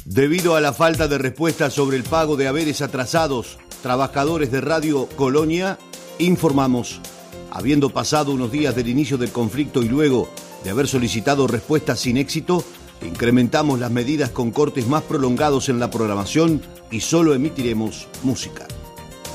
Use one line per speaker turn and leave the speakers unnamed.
Debido a la falta de respuesta sobre el pago de haberes atrasados, trabajadores de Radio Colonia informamos, habiendo pasado unos días del inicio del conflicto y luego de haber solicitado respuestas sin éxito, incrementamos las medidas con cortes más prolongados en la programación y solo emitiremos música.